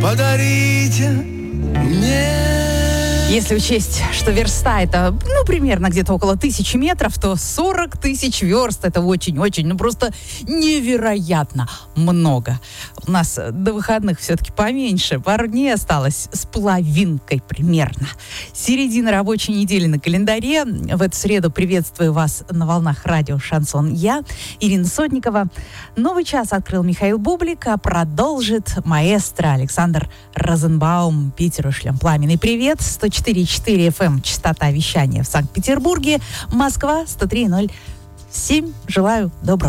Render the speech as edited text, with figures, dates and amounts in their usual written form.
подарите мне. Если учесть, что верста это, примерно где-то около 1000 метров, то 40 тысяч верст это очень-очень, просто невероятно много. У нас до выходных все-таки поменьше, пару дней осталось с половинкой примерно. Середина рабочей недели на календаре. В эту среду приветствую вас на волнах радио «Шансон». Я, Ирина Сотникова. Новый час открыл Михаил Бублик, а продолжит маэстро Александр Розенбаум. Питеру шлем пламенный привет. 104,4 FM частота вещания в Санкт-Петербурге. Москва 103,0. Всем желаю доброго